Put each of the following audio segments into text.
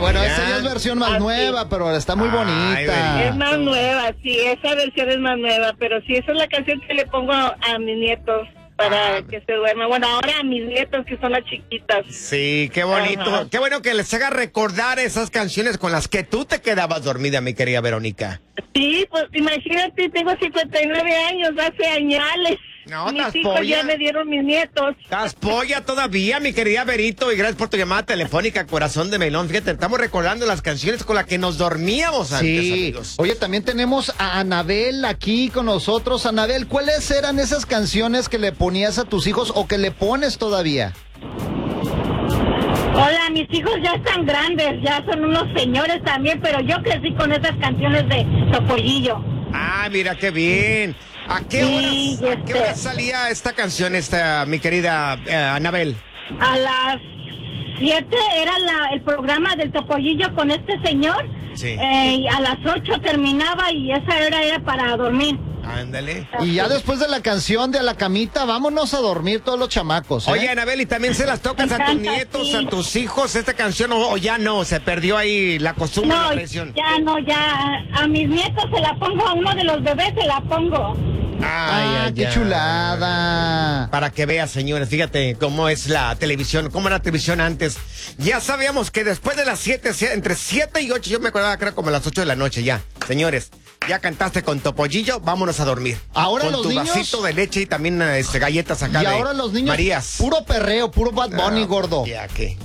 bueno, esa ya es versión más nueva, pero está muy bonita. Es más nueva, sí, esa versión es más nueva, pero sí, esa es la canción que le pongo a mis nietos para que se duerman. Bueno, ahora a mis nietos, que son las chiquitas. Sí, qué bonito. Ajá. Qué bueno que les haga recordar esas canciones con las que tú te quedabas dormida, mi querida Verónica. Sí, pues imagínate, tengo 59 años, hace añales. No, mis hijos ya me dieron mis nietos. Estás polla todavía, mi querida Verito, y gracias por tu llamada telefónica, corazón de melón. Fíjate, estamos recordando las canciones con las que nos dormíamos antes, amigos. Oye, también tenemos a Anabel aquí con nosotros. Anabel, ¿cuáles eran esas canciones que le ponías a tus hijos o que le pones todavía? Hola, mis hijos ya están grandes, ya son unos señores también, pero yo crecí con esas canciones de Topollillo. Ah, mira qué bien. ¿A qué hora salía esta canción, mi querida Anabel? A las 7 era el programa del Topollillo con este señor. Sí. Y a las 8 terminaba y esa hora era para dormir. Ándale. Y ya después de la canción de A la Camita, vámonos a dormir todos los chamacos, ¿eh? Oye, Anabel, ¿y también se las tocas a tus nietos, a tus hijos, esta canción, o ya no? ¿Se perdió ahí la costumbre, la tradición? Ya. A mis nietos se la pongo, a uno de los bebés se la pongo. Ay, qué chulada. Para que veas, señores, fíjate cómo es la televisión, cómo era la televisión antes. Ya sabíamos que después de las 7, entre 7 y 8, yo me acordaba que era como las 8 de la noche ya. Señores, ya cantaste con Topollillo, vámonos a dormir. Ahora con los tu niños, vasito de leche y también galletas acá. Y ahora los niños, Marías. Puro perreo, puro Bad Bunny, gordo. Ya que.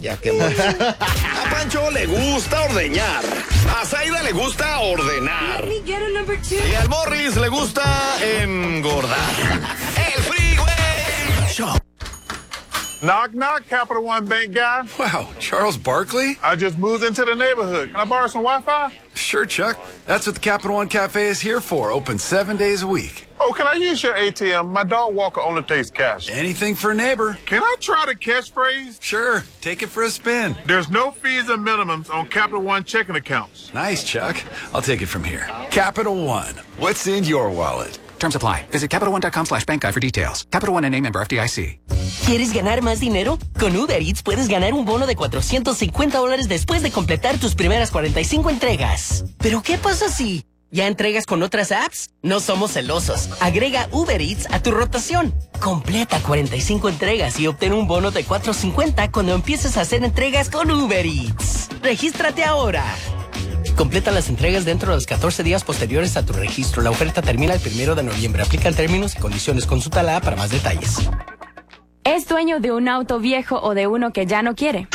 A Pancho le gusta ordeñar. A Zaida le gusta ordenar. Y al Morris le gusta engordar. El Freeway Show. Knock, knock, Capital One Bank guy. Wow, Charles Barkley? I just moved into the neighborhood. Can I borrow some Wi-Fi? Sure, Chuck. That's what the Capital One Cafe is here for. Open 7 days a week. Oh, can I use your ATM? My dog walker only takes cash. Anything for a neighbor. Can I try the catchphrase? Sure. Take it for a spin. There's no fees and minimums on Capital One checking accounts. Nice, Chuck. I'll take it from here. Capital One. What's in your wallet? Terms apply. Visit CapitalOne.com/bankguide for details. Capital One, N.A. member FDIC. ¿Quieres ganar más dinero? Con Uber Eats puedes ganar un bono de $450 después de completar tus primeras 45 entregas. ¿Pero qué pasa si ya entregas con otras apps? No somos celosos. Agrega Uber Eats a tu rotación. Completa 45 entregas y obtén un bono de $450 cuando empieces a hacer entregas con Uber Eats. ¡Regístrate ahora! Completa las entregas dentro de los 14 días posteriores a tu registro. La oferta termina el 1 de noviembre. Aplican términos y condiciones. Consulta la app para más detalles. ¿Es dueño de un auto viejo o de uno que ya no quiere?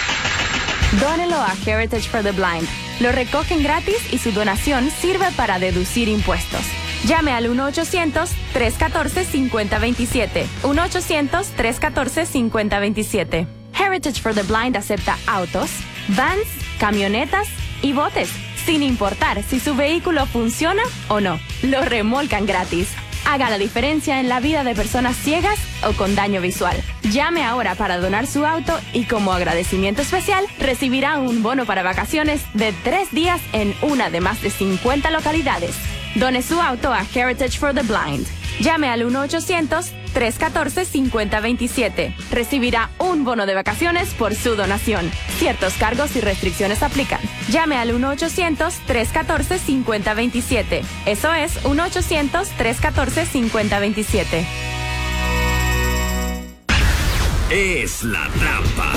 Dónelo a Heritage for the Blind. Lo recogen gratis y su donación sirve para deducir impuestos. Llame al 1-800-314-5027. 1-800-314-5027. Heritage for the Blind acepta autos, vans, camionetas y botes, sin importar si su vehículo funciona o no. Lo remolcan gratis. Haga la diferencia en la vida de personas ciegas o con daño visual. Llame ahora para donar su auto y como agradecimiento especial recibirá un bono para vacaciones de 3 días en una de más de 50 localidades. Done su auto a Heritage for the Blind. Llame al 1-800-314-5027. Recibirá un bono de vacaciones por su donación. Ciertos cargos y restricciones aplican. Llame al 1-800-314-5027. Eso es 1-800-314-5027. Es la trampa.